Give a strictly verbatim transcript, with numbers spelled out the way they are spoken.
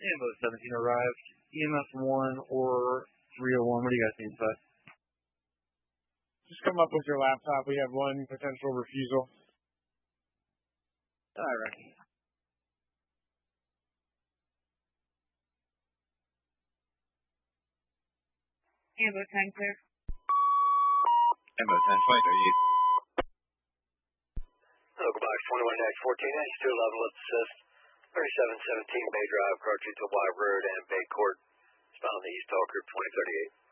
Ambo seventeen arrived. E M S one or three oh one. What do you guys need, bud? Just come up with your laptop. We have one potential refusal. All right. Ambo ten clear. Ambo ten flight, are you? Local box twenty-one dash fourteen, H two level assist. thirty-seven seventeen Bay Drive, approaching to Y Road and Bay Court. It's found the East Talker twenty thirty-eight.